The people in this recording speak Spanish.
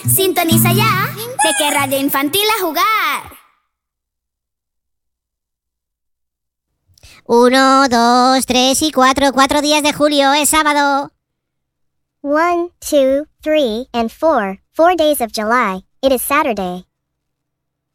Sintoniza ya, de que Radio Infantil a jugar. 1, 2, 3 y 4. 4 días de julio, es sábado. 1, 2, 3, and 4. 4 days of July. It is Saturday.